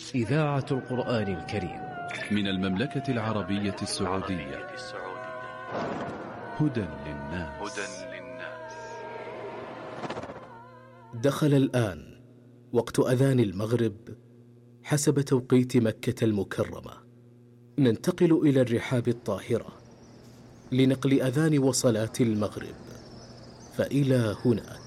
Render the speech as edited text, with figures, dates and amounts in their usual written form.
إذاعة القرآن الكريم من المملكة العربية السعودية. هدى للناس. دخل الآن وقت أذان المغرب حسب توقيت مكة المكرمة. ننتقل إلى الرحاب الطاهرة لنقل أذان وصلاة المغرب، فإلى هناك.